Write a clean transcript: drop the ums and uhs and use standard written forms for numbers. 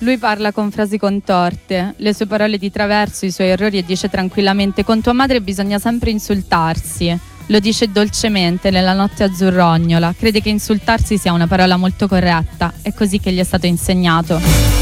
Lui parla con frasi contorte, le sue parole di traverso, i suoi errori, e dice tranquillamente: con tua madre bisogna sempre insultarsi. Lo dice dolcemente nella notte azzurrognola, crede che insultarsi sia una parola molto corretta, è così che gli è stato insegnato.